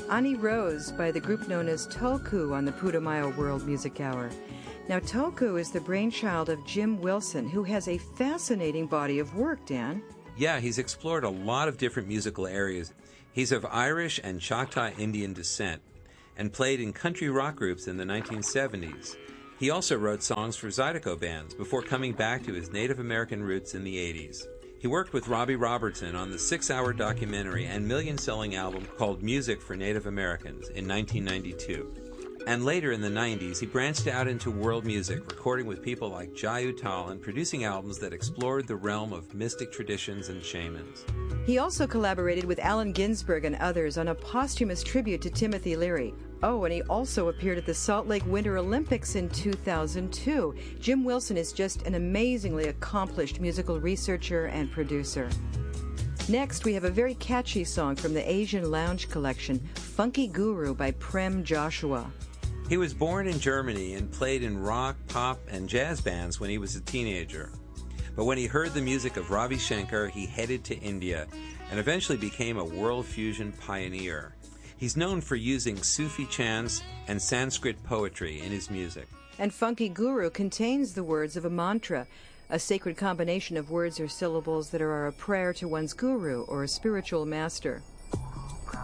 Ani Rose by the group known as Tulku on the Putumayo World Music Hour. Now, Tulku is the brainchild of Jim Wilson, who has a fascinating body of work, Dan. Yeah, he's explored a lot of different musical areas. He's of Irish and Choctaw Indian descent and played in country rock groups in the 1970s. He also wrote songs for Zydeco bands before coming back to his Native American roots in the 80s. He worked with Robbie Robertson on the 6-hour documentary and million-selling album called Music for Native Americans in 1992. And later in the 90s, he branched out into world music, recording with people like Jai Uttal and producing albums that explored the realm of mystic traditions and shamans. He also collaborated with Allen Ginsberg and others on a posthumous tribute to Timothy Leary. Oh, and he also appeared at the Salt Lake Winter Olympics in 2002. Jim Wilson is just an amazingly accomplished musical researcher and producer. Next, we have a very catchy song from the Asian Lounge collection, Funky Guru by Prem Joshua. He was born in Germany and played in rock, pop, and jazz bands when he was a teenager. But when he heard the music of Ravi Shankar, he headed to India and eventually became a world fusion pioneer. He's known for using Sufi chants and Sanskrit poetry in his music. And Funky Guru contains the words of a mantra, a sacred combination of words or syllables that are a prayer to one's guru or a spiritual master.